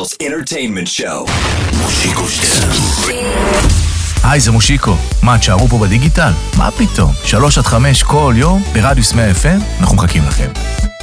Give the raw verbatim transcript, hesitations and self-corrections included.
Israel's entertainment show. מושיקו שטרן. היי, זה מושיקו. מה, תשארו פה בדיגיטל? מה פתאום? שלוש עד חמש כל יום ברדיוס מאה אף אם, אנחנו מחכים לכם.